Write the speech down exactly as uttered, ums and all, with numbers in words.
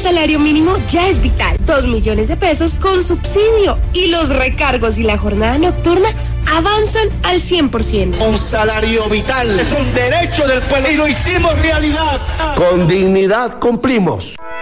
salario mínimo ya es vital. Dos millones de pesos con subsidio. Y los recargos y la jornada nocturna avanzan al cien por ciento. Un salario vital es un derecho del pueblo y lo hicimos realidad. Con dignidad cumplimos.